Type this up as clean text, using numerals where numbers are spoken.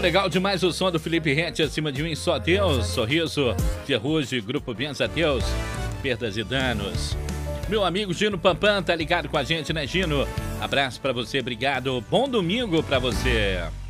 legal demais o som do Felipe Rett, acima de mim só Deus, Sorriso, Ferrugem, Grupo Benza Deus, Perdas e Danos. Meu amigo Gino Pampam tá ligado com a gente, né, Gino? Abraço pra você, obrigado, bom domingo pra você.